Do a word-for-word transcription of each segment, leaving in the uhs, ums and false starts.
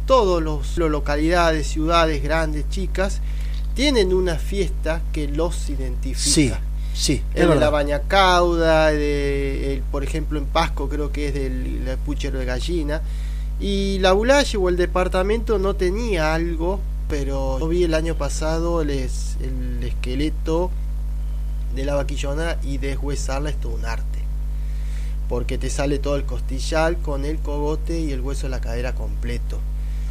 todos los, los localidades, ciudades grandes, chicas, tienen una fiesta que los identifica. Sí, sí. El de la baña cauda, de, el, por ejemplo en Pasco creo que es del el puchero de gallina. Y la Bulaye o el departamento no tenía algo, pero yo vi el año pasado el, el esqueleto de la vaquillona y deshuesarla es todo un arte. Porque te sale todo el costillar con el cogote y el hueso de la cadera completo.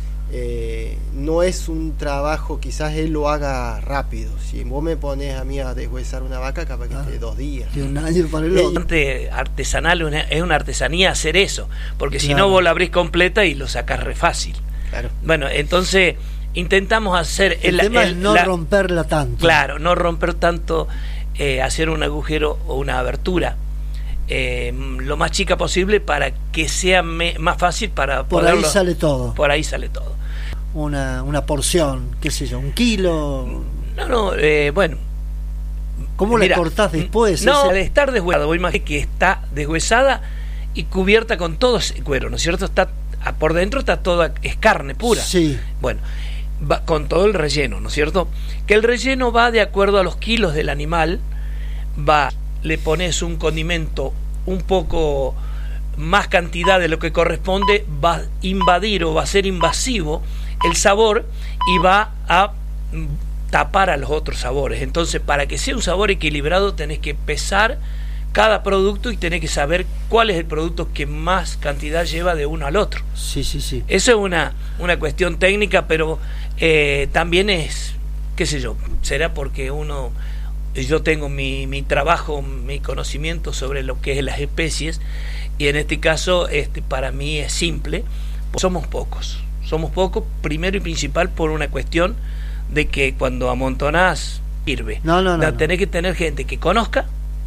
Eh, no es un trabajo, quizás él lo haga rápido. Si vos me pones a mí a deshuesar una vaca, capaz que ah, esté dos días. De un año para el otro. Es artesanal, una, es una artesanía hacer eso, porque claro, si no vos la abrís completa y lo sacás re fácil. Claro. Bueno, entonces intentamos hacer el, el tema el, es no la, romperla tanto. Claro, no romper tanto, eh, hacer un agujero o una abertura. Eh, lo más chica posible para que sea me, más fácil para por poderlo, ahí sale todo por ahí sale todo una, una porción, qué sé yo, un kilo. No, no, eh, bueno, ¿cómo mira, le cortás después? No, ese? al estar deshuesada, vos imaginás que está deshuesada y cubierta con todo ese cuero, ¿no es cierto? Está por dentro, está toda, es carne pura. Sí. Bueno, va con todo el relleno, ¿no es cierto? Que el relleno va de acuerdo a los kilos del animal, va, le pones un condimento un poco más cantidad de lo que corresponde, va a invadir o va a ser invasivo el sabor y va a tapar a los otros sabores. Entonces, para que sea un sabor equilibrado, tenés que pesar cada producto y tenés que saber cuál es el producto que más cantidad lleva de uno al otro. Sí, sí, sí. Eso es una, una cuestión técnica, pero eh, también es, qué sé yo, será porque uno... Yo tengo mi, mi trabajo, mi conocimiento sobre lo que es las especies, y en este caso este, para mí es simple. Somos pocos, somos pocos, primero y principal por una cuestión de que cuando amontonás, sirve. No, no, no, Tenés no. que tener gente que conozca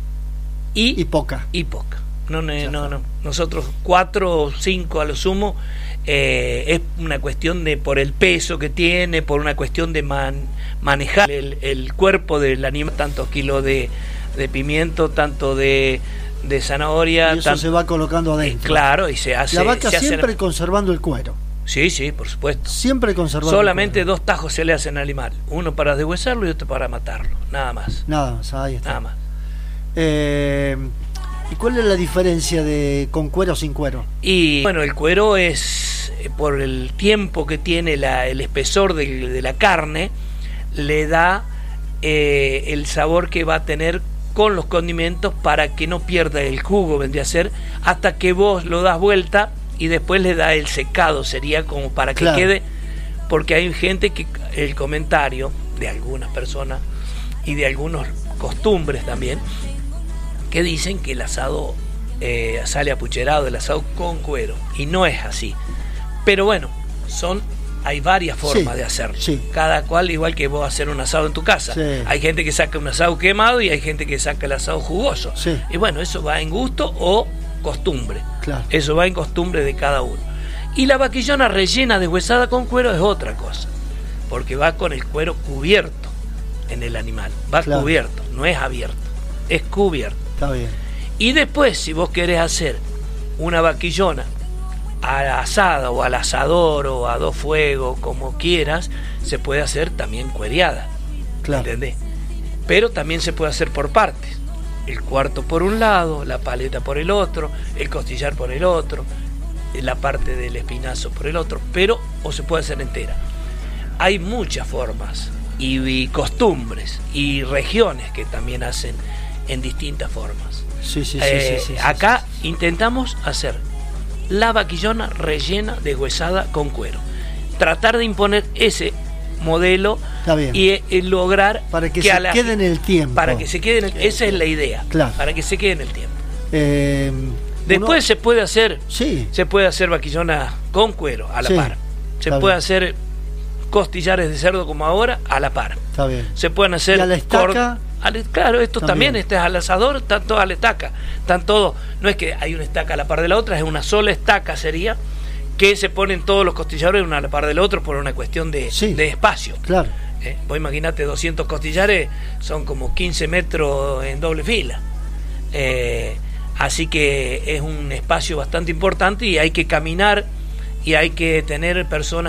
y, y poca. Y poca. No, no, no, no. Nosotros cuatro o cinco a lo sumo, eh, es una cuestión de por el peso que tiene, por una cuestión de man, manejar el, el cuerpo del animal, tantos kilos de, de pimiento, tanto de, de zanahoria. Y eso tan, se va colocando adentro. Eh, claro, y se hace. La vaca se siempre hace, conservando el cuero. Sí, sí, por supuesto. Siempre conservando. Solamente el cuero. dos tajos se le hacen al animal, uno para deshuesarlo y otro para matarlo, nada más. Nada más, ahí está. Nada más. Eh, ¿Y cuál es la diferencia de con cuero o sin cuero? Y bueno, el cuero es, por el tiempo que tiene la, el espesor de, de la carne, le da eh, el sabor que va a tener con los condimentos para que no pierda el jugo, vendría a ser, hasta que vos lo das vuelta y después le da el secado, sería como para que claro. quede, porque hay gente que, el comentario de algunas personas y de algunos costumbres también, que dicen que el asado eh, sale apucherado, el asado con cuero, y no es así. Pero bueno, son hay varias formas sí, de hacerlo. Sí. Cada cual, igual que vos hacer un asado en tu casa. Sí. Hay gente que saca un asado quemado y hay gente que saca el asado jugoso. Sí. Y bueno, eso va en gusto o costumbre. Claro. Eso va en costumbre de cada uno. Y la vaquillona rellena deshuesada con cuero es otra cosa, porque va con el cuero cubierto en el animal. Va claro. cubierto, no es abierto, es cubierto. Está bien. Y después, si vos querés hacer una vaquillona a la asada o al asador o a dos fuegos, como quieras, se puede hacer también cuereada. Claro. ¿Entendés? Pero también se puede hacer por partes. El cuarto por un lado, la paleta por el otro, el costillar por el otro, la parte del espinazo por el otro, pero o se puede hacer entera. Hay muchas formas y, y costumbres y regiones que también hacen en distintas formas. Sí, sí, eh, sí, sí, sí, acá sí, sí. intentamos hacer la vaquillona rellena deshuesada con cuero. Tratar de imponer ese modelo y, y lograr para que, que se a la, quede en el tiempo. Para que se quede en el, esa es la idea. Claro. Para que se quede en el tiempo. Eh, Después uno, se puede hacer, sí. se puede hacer vaquillona con cuero a la sí, par. Se puede bien. hacer costillares de cerdo como ahora a la par. Está bien. Se pueden hacer ¿Y a la estaca? Al, claro, esto también, también este es al asador, están todas a la estaca, están todos, no es que hay una estaca a la par de la otra, es una sola estaca sería, que se ponen todos los costillares una a la par del otro por una cuestión de, sí, de espacio. Claro. Eh, vos imaginate doscientos costillares, son como quince metros en doble fila. Eh, así que es un espacio bastante importante y hay que caminar y hay que tener personas